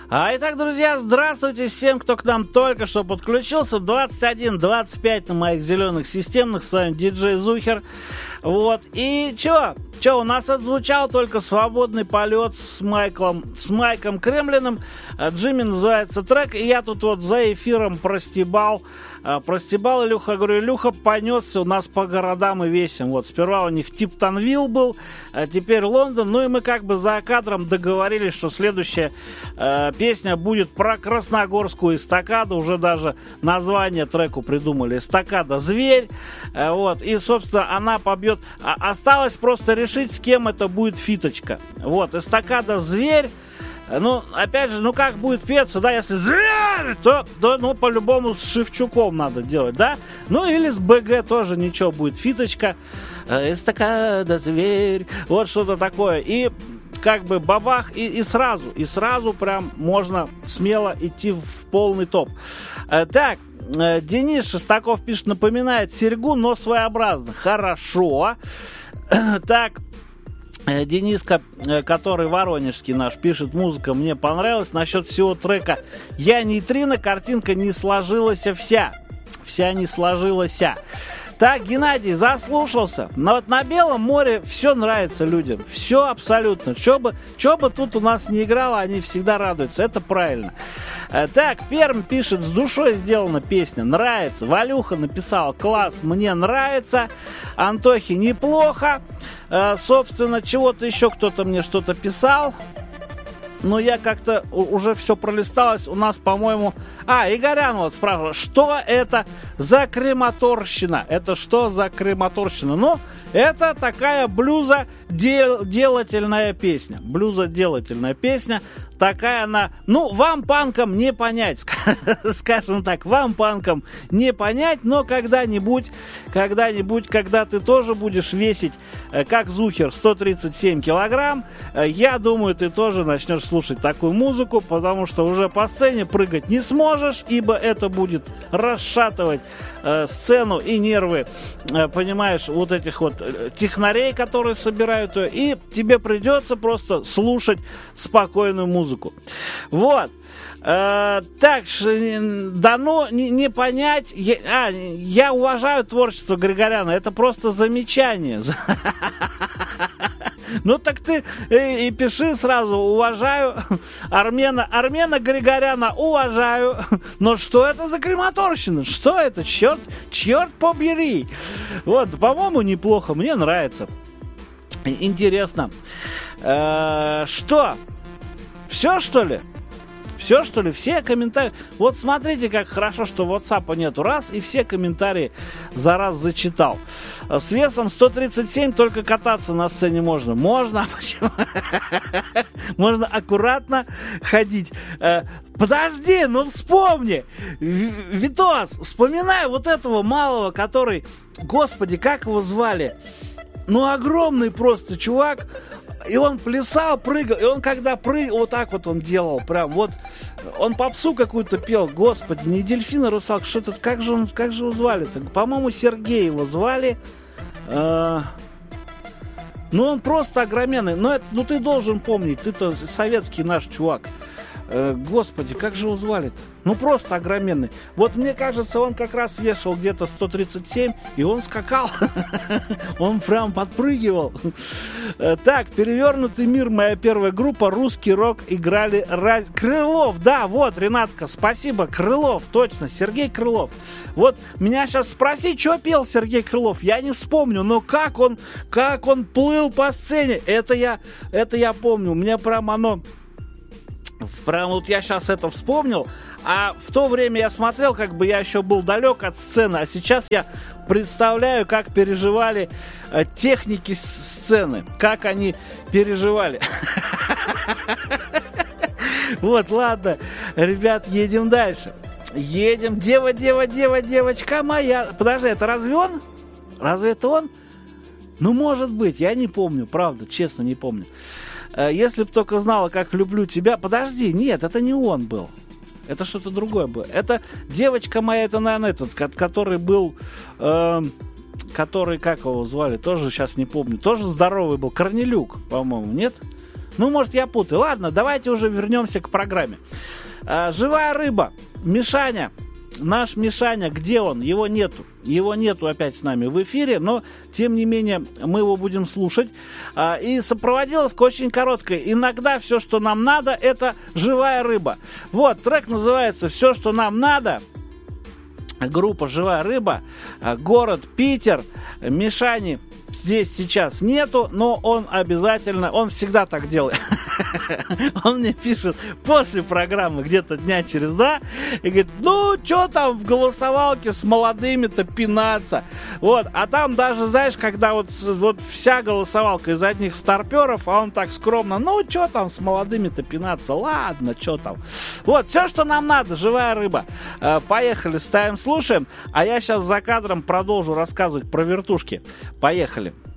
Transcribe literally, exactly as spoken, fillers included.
А, итак, друзья, здравствуйте всем, кто к нам только что подключился. двадцать один двадцать пять на моих зеленых системных. С вами диджей Зухер. Вот. И чё? Чё, у нас отзвучал только «Свободный полет» с Майклом, с Майком Кремлиным. Джимми называется трек. И я тут вот за эфиром простебал. Простебал Илюха. Говорю, Илюха понесся у нас по городам и весим. Вот, сперва у них Типтонвилл был, а теперь Лондон. Ну и мы как бы за кадром договорились, что следующая э, песня будет про красногорскую эстакаду. Уже даже название треку придумали. Эстакада «Зверь». Э, вот. И, собственно, она побьет. А, осталось просто решить, с кем это будет фиточка. Вот. Эстакада «Зверь». Ну, опять же, ну как будет петься, да, если «Зверь», то, то ну, по-любому с Шевчуком надо делать, да? Ну, или с БГ тоже ничего будет, фиточка, эстакада «Зверь», вот что-то такое. И как бы бабах, и, и сразу, и сразу прям можно смело идти в полный топ. Так, Денис Шестаков пишет, напоминает серьгу, но своеобразно. Хорошо. Так, Дениска, который воронежский наш, пишет, музыка мне понравилась. Насчет всего трека «Я нейтрино», картинка не сложилась вся. Вся не сложилась. Так, Геннадий, заслушался. Но вот на Белом море все нравится людям. Все абсолютно. Что бы, что бы тут у нас не играло, они всегда радуются. Это правильно. Так, Перм пишет, с душой сделана песня. Нравится. Валюха написал, класс, мне нравится. Антохи, неплохо. Собственно, чего-то еще кто-то мне что-то писал. Но я как-то уже все пролисталось. У нас, по-моему... А, Игорян вот спрашивал, что это за крематорщина? Это что за крематорщина? Ну, это такая блюзоделательная песня. Блюзоделательная песня. Такая она... Ну, вам, панкам, не понять. Скажем так, вам, панкам, не понять. Но когда-нибудь, когда-нибудь, когда ты тоже будешь весить, как Зухер, сто тридцать семь килограмм, я думаю, ты тоже начнешь слушать такую музыку, потому что уже по сцене прыгать не сможешь, ибо это будет расшатывать э, сцену и нервы, э, понимаешь, вот этих вот технарей, которые собирают ее, и тебе придется просто слушать спокойную музыку. Вот. Э, так, дано не, не понять. Я, а, я уважаю творчество Григоряна. Это просто замечание. Ну так ты и, и пиши сразу, уважаю Армена, Армена Григоряна уважаю. Но что это за крематорщина? Что это? Черт, черт побери. Вот, по-моему, неплохо. Мне нравится. Интересно. Э, что? Все, что ли? Все, что ли? Все комментарии. Вот смотрите, как хорошо, что WhatsApp нету. Раз, и все комментарии за раз зачитал. С весом сто тридцать семь только кататься на сцене можно. Можно. Почему? Можно аккуратно ходить. Подожди, ну вспомни. Витос, вспоминай вот этого малого, который... Господи, как его звали? Ну, огромный просто чувак. И он плясал, прыгал, и он когда прыгал, вот так вот он делал, прям вот, он попсу какую-то пел, господи, не дельфин, а русалка, что-то, как же он, как же его звали-то? По-моему, Сергей его звали, э, ну он просто огроменный, но это, ну ты должен помнить, ты-то советский наш чувак, э, господи, как же его звали-то? Ну просто огроменный. Вот мне кажется, он как раз вешал где-то сто тридцать семь, и он скакал. Он прям подпрыгивал. Так, «Перевернутый мир», моя первая группа, русский рок играли... Крылов, да, вот, Ренатка, спасибо, Крылов, точно, Сергей Крылов. Вот, меня сейчас спроси, что пел Сергей Крылов, я не вспомню, но как он, как он плыл по сцене, это я, это я помню, у меня прям оно... Прям вот я сейчас это вспомнил, а в то время я смотрел, как бы я еще был далек от сцены, а сейчас я представляю, как переживали э, техники сцены, как они переживали. Вот, ладно, ребят, едем дальше. Едем, дева, дева, дева, девочка моя. Подожди, это разве он? Разве это он? Ну, может быть, я не помню, правда, честно не помню. Если б только знала, как люблю тебя... Подожди, нет, это не он был. Это что-то другое было. Это девочка моя, это, наверное, этот, который был... Э, который, как его звали, тоже сейчас не помню. Тоже здоровый был. Корнелюк, по-моему, нет? Ну, может, я путаю. Ладно, давайте уже вернемся к программе. А, живая рыба. Мишаня. Наш Мишаня, где он? Его нету. Его нету опять с нами в эфире, но, тем не менее, мы его будем слушать. А, и сопроводиловка очень короткая. Иногда все, что нам надо, это живая рыба. Вот, трек называется «Все, что нам надо». Группа «Живая рыба», город Питер. Мишани здесь сейчас нету, но он обязательно, он всегда так делает. Он мне пишет после программы, где-то дня через два, и говорит, ну, что там в голосовалке с молодыми-то пинаться? Вот, а там даже, знаешь, когда вот, вот вся голосовалка из одних старперов, а он так скромно, ну, что там с молодыми-то пинаться? Ладно, что там? Вот, все, что нам надо, живая рыба. Поехали, ставим, слушаем, а я сейчас за кадром продолжу рассказывать про вертушки. Поехали.